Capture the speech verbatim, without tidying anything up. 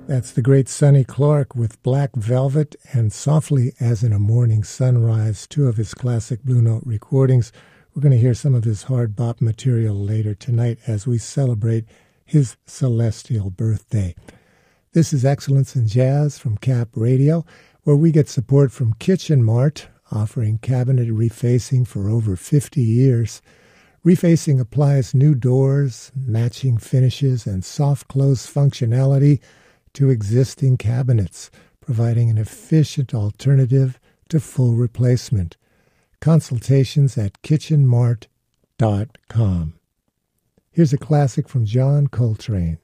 That's the great Sonny Clark with Black Velvet and Softly as in a Morning Sunrise, two of his classic Blue Note recordings. We're going to hear some of his hard bop material later tonight as we celebrate his celestial birthday. This is Excellence in Jazz from Cap Radio, where we get support from Kitchen Mart, offering cabinet refacing for over fifty years. Refacing applies new doors, matching finishes, and soft close functionality to existing cabinets, providing an efficient alternative to full replacement. Consultations at kitchen mart dot com. Here's a classic from John Coltrane.